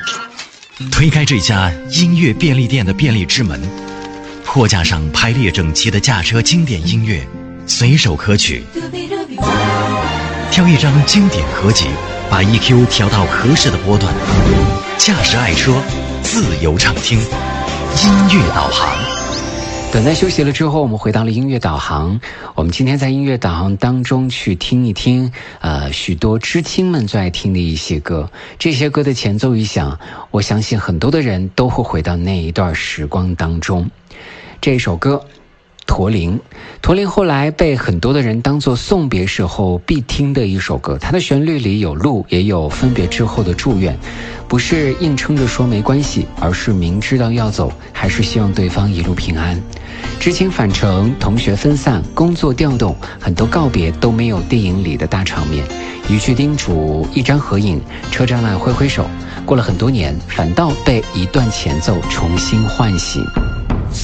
推开这家音乐便利店的便利之门，货架上排列整齐的驾车经典音乐，随手可取。挑一张经典合集，把 EQ 调到合适的波段，驾驶爱车，自由畅听，音乐导航。 短暂休息了之后，我们回到了音乐导航。我们今天在音乐导航当中去听一听许多知青们最爱听的一些歌。这些歌的前奏一响，我相信很多的人都会回到那一段时光当中。这首歌驼铃后来被很多的人当作送别时候必听的一首歌，它的旋律里有路，也有分别之后的祝愿，不是硬撑着说没关系，而是明知道要走，还是希望对方一路平安。知青返程，同学分散，工作调动，很多告别都没有电影里的大场面，一句叮嘱，一张合影，车站外挥挥手，过了很多年，反倒被一段前奏重新唤醒。